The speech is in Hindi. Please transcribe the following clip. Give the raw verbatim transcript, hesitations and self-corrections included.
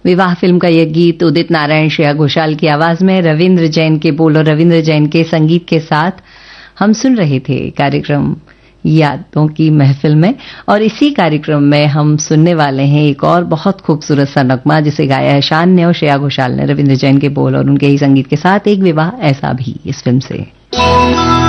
विवाह फिल्म का यह गीत उदित नारायण श्रेया घोषाल की आवाज में रविंद्र जैन के बोल और रविंद्र जैन के संगीत के साथ हम सुन रहे थे कार्यक्रम यादों की महफिल में। और इसी कार्यक्रम में हम सुनने वाले हैं एक और बहुत खूबसूरत सा नगमा जिसे गाया है शान ने और श्रेया घोषाल ने, रविंद्र जैन के बोल और उनके ही संगीत के साथ, एक विवाह ऐसा भी, इस फिल्म से।